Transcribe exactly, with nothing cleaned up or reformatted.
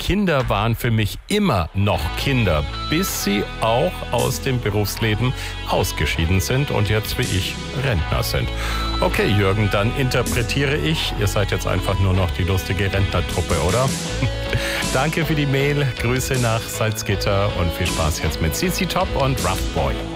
Kinder waren für mich immer noch Kinder, bis sie auch aus dem Berufsleben ausgeschieden sind und jetzt wie ich Rentner sind. Okay, Jürgen, dann interpretiere ich, ihr seid jetzt einfach nur noch die lustige Rentnertruppe, oder? Danke für die Mail, Grüße nach Salzgitter und viel Spaß jetzt mit C C Top und Rough Boy.